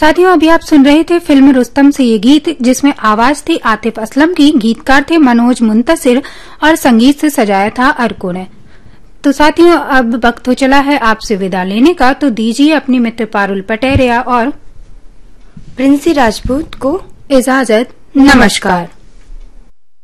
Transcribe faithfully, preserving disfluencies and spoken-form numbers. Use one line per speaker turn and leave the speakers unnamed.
साथियों, अभी आप सुन रहे थे फिल्म रुस्तम से ये गीत, जिसमें आवाज थी आतिफ असलम की, गीतकार थे मनोज मुंतसिर और संगीत से सजाया था अर्को ने। तो साथियों, अब वक्त हो चला है आपसे विदा लेने का, तो दीजिए अपनी मित्र पारुल पटेरिया और
प्रिंसी राजपूत को
इजाजत। नमस्कार।